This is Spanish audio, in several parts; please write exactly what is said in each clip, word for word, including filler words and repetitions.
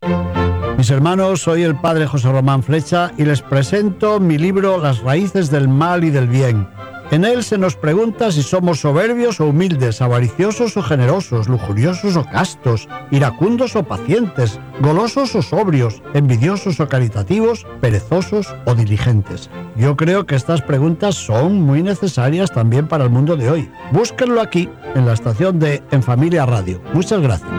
Mis hermanos, soy el padre José Román Flecha y les presento mi libro Las raíces del mal y del bien. En él se nos pregunta si somos soberbios o humildes, avariciosos o generosos, lujuriosos o castos, iracundos o pacientes, golosos o sobrios, envidiosos o caritativos, perezosos o diligentes. Yo creo que estas preguntas son muy necesarias también para el mundo de hoy. Búsquenlo aquí, en la estación de En Familia Radio. Muchas gracias.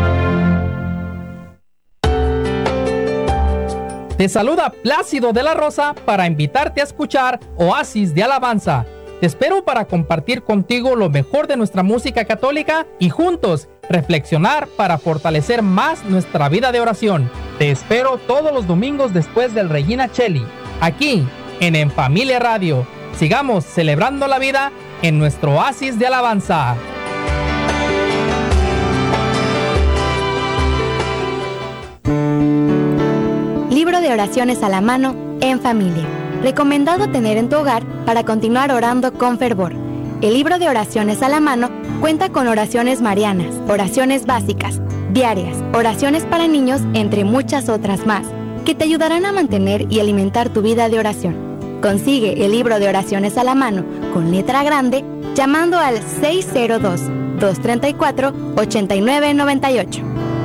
Te saluda Plácido de la Rosa para invitarte a escuchar Oasis de Alabanza. Te espero para compartir contigo lo mejor de nuestra música católica y juntos reflexionar para fortalecer más nuestra vida de oración. Te espero todos los domingos después del Regina Coeli, aquí en En Familia Radio. Sigamos celebrando la vida en nuestro Oasis de Alabanza. Libro de oraciones a la mano en familia. Recomendado tener en tu hogar para continuar orando con fervor. El libro de oraciones a la mano cuenta con oraciones marianas, oraciones básicas, diarias, oraciones para niños, entre muchas otras más, que te ayudarán a mantener y alimentar tu vida de oración. Consigue el libro de oraciones a la mano con letra grande llamando al seis cero dos, dos tres cuatro, ocho nueve nueve ocho.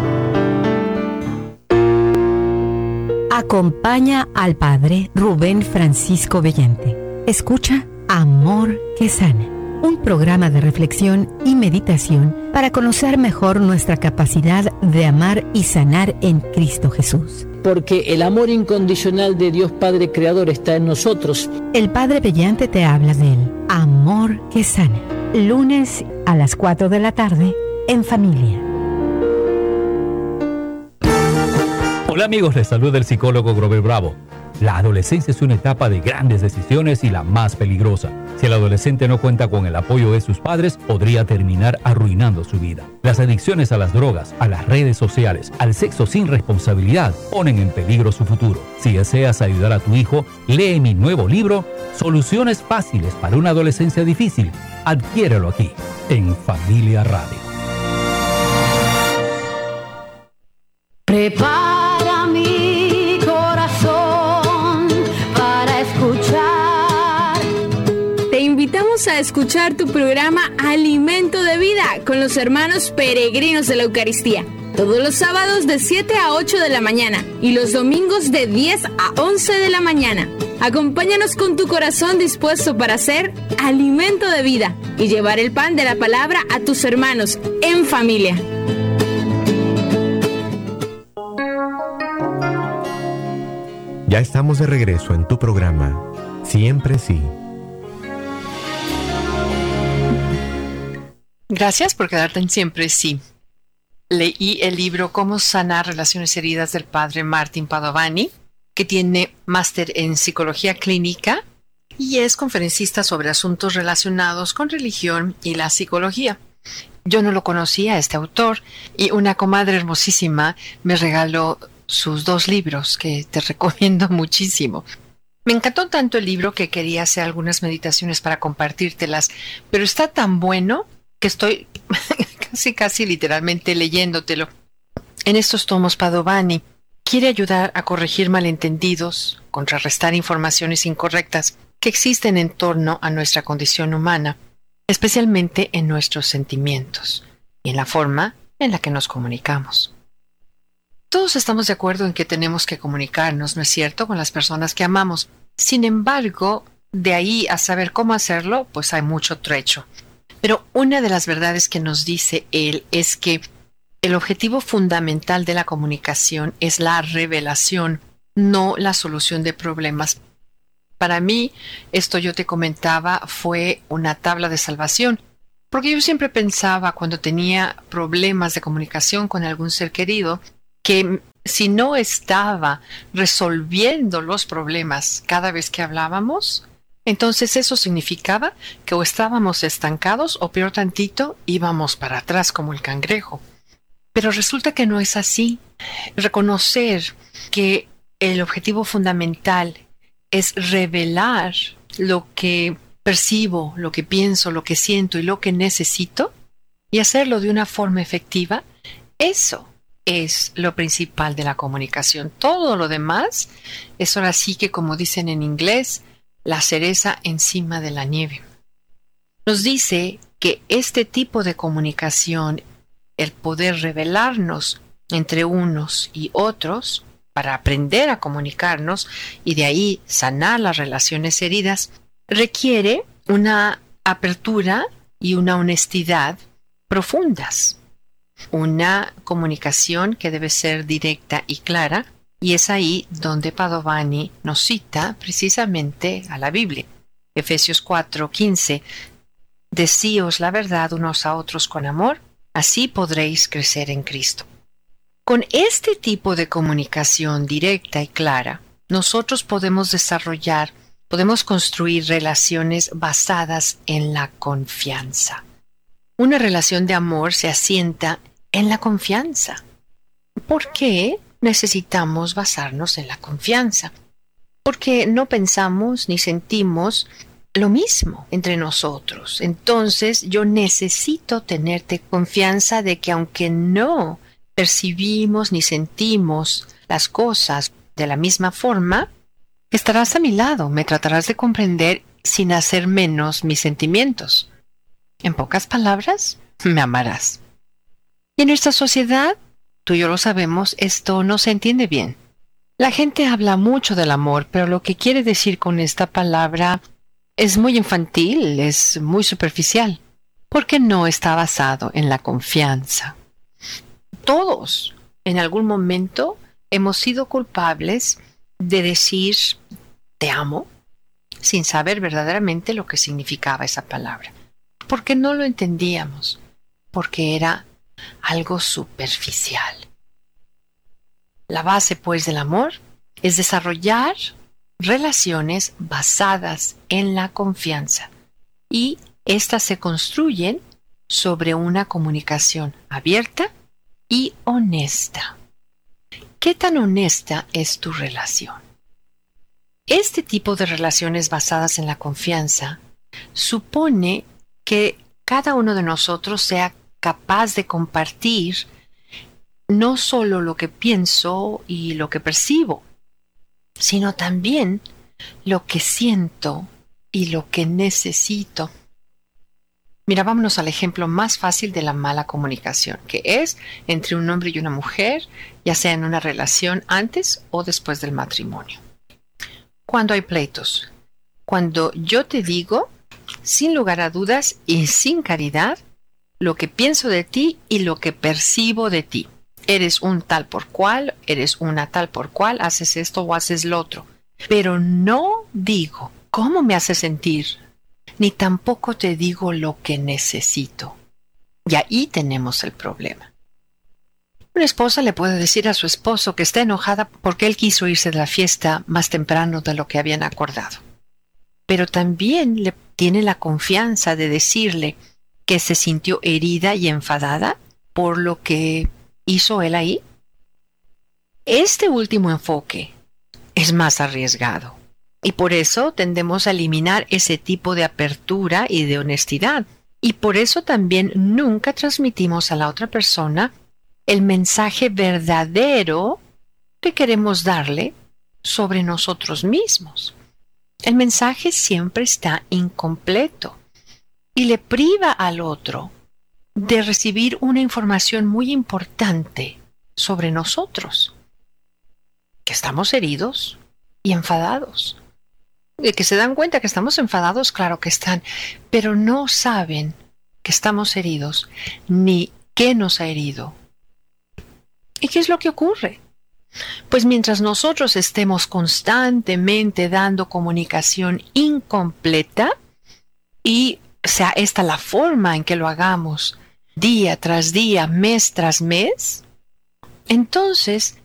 Acompaña al Padre Rubén Francisco Bellante. Escucha Amor que Sana, un programa de reflexión y meditación para conocer mejor nuestra capacidad de amar y sanar en Cristo Jesús. Porque el amor incondicional de Dios Padre Creador está en nosotros. El Padre Bellante te habla del Amor que Sana, lunes a las cuatro de la tarde en familia. Hola amigos, les saluda el psicólogo Grover Bravo. La adolescencia es una etapa de grandes decisiones y la más peligrosa. Si el adolescente no cuenta con el apoyo de sus padres, podría terminar arruinando su vida. Las adicciones a las drogas, a las redes sociales, al sexo sin responsabilidad, ponen en peligro su futuro. Si deseas ayudar a tu hijo, lee mi nuevo libro, Soluciones Fáciles para una Adolescencia Difícil. Adquiérelo aquí, en Familia Radio. Prepara mi corazón para escuchar. Te invitamos a escuchar tu programa Alimento de Vida con los hermanos peregrinos de la Eucaristía. Todos los sábados de siete a ocho de la mañana y los domingos de diez a once de la mañana. Acompáñanos con tu corazón dispuesto para hacer alimento de vida y llevar el pan de la palabra a tus hermanos en familia. Ya estamos de regreso en tu programa, Siempre Sí. Gracias por quedarte en Siempre Sí. Leí el libro Cómo sanar relaciones heridas del padre Martin Padovani, que tiene máster en psicología clínica y es conferencista sobre asuntos relacionados con religión y la psicología. Yo no lo conocía, este autor, y una comadre hermosísima me regaló sus dos libros que te recomiendo muchísimo. Me encantó tanto el libro que quería hacer algunas meditaciones para compartírtelas, pero está tan bueno que estoy casi casi literalmente leyéndotelo. En estos tomos Padovani quiere ayudar a corregir malentendidos, contrarrestar informaciones incorrectas que existen en torno a nuestra condición humana, especialmente en nuestros sentimientos y en la forma en la que nos comunicamos. Todos estamos de acuerdo en que tenemos que comunicarnos, ¿no es cierto?, con las personas que amamos. Sin embargo, de ahí a saber cómo hacerlo, pues hay mucho trecho. Pero una de las verdades que nos dice él es que el objetivo fundamental de la comunicación es la revelación, no la solución de problemas. Para mí, esto yo te comentaba, fue una tabla de salvación, porque yo siempre pensaba cuando tenía problemas de comunicación con algún ser querido, que si no estaba resolviendo los problemas cada vez que hablábamos, entonces eso significaba que o estábamos estancados o peor tantito, íbamos para atrás como el cangrejo. Pero resulta que no es así. Reconocer que el objetivo fundamental es revelar lo que percibo, lo que pienso, lo que siento y lo que necesito, y hacerlo de una forma efectiva, eso es lo principal de la comunicación. Todo lo demás es ahora sí que, como dicen en inglés, la cereza encima de la nieve. Nos dice que este tipo de comunicación, el poder revelarnos entre unos y otros para aprender a comunicarnos y de ahí sanar las relaciones heridas, requiere una apertura y una honestidad profundas. Una comunicación que debe ser directa y clara, y es ahí donde Padovani nos cita precisamente a la Biblia. Efesios cuatro quince, decíos la verdad unos a otros con amor, así podréis crecer en Cristo. Con este tipo de comunicación directa y clara, nosotros podemos desarrollar, podemos construir relaciones basadas en la confianza. Una relación de amor se asienta en la confianza. ¿Por qué necesitamos basarnos en la confianza? Porque no pensamos ni sentimos lo mismo entre nosotros. Entonces yo necesito tenerte confianza de que aunque no percibimos ni sentimos las cosas de la misma forma, estarás a mi lado, me tratarás de comprender sin hacer menos mis sentimientos. En pocas palabras, me amarás. Y en nuestra sociedad, tú y yo lo sabemos, esto no se entiende bien. La gente habla mucho del amor, pero lo que quiere decir con esta palabra es muy infantil, es muy superficial, porque no está basado en la confianza. Todos, en algún momento, hemos sido culpables de decir te amo sin saber verdaderamente lo que significaba esa palabra, porque no lo entendíamos, porque era algo superficial. La base, pues, del amor es desarrollar relaciones basadas en la confianza, y éstas se construyen sobre una comunicación abierta y honesta. ¿Qué tan honesta es tu relación? Este tipo de relaciones basadas en la confianza supone que cada uno de nosotros sea capaz de compartir no solo lo que pienso y lo que percibo, sino también lo que siento y lo que necesito. Mira, vámonos al ejemplo más fácil de la mala comunicación, que es entre un hombre y una mujer, ya sea en una relación antes o después del matrimonio. Cuando hay pleitos, cuando yo te digo, sin lugar a dudas y sin caridad, lo que pienso de ti y lo que percibo de ti. Eres un tal por cual, eres una tal por cual, haces esto o haces lo otro. Pero no digo cómo me hace sentir, ni tampoco te digo lo que necesito. Y ahí tenemos el problema. Una esposa le puede decir a su esposo que está enojada porque él quiso irse de la fiesta más temprano de lo que habían acordado. Pero también le tiene la confianza de decirle que se sintió herida y enfadada por lo que hizo él ahí. Este último enfoque es más arriesgado y por eso tendemos a eliminar ese tipo de apertura y de honestidad. Y por eso también nunca transmitimos a la otra persona el mensaje verdadero que queremos darle sobre nosotros mismos. El mensaje siempre está incompleto y le priva al otro de recibir una información muy importante sobre nosotros, que estamos heridos y enfadados. De que se dan cuenta que estamos enfadados, claro que están, pero no saben que estamos heridos ni qué nos ha herido. ¿Y qué es lo que ocurre? Pues mientras nosotros estemos constantemente dando comunicación incompleta, y sea esta la forma en que lo hagamos día tras día, mes tras mes, entonces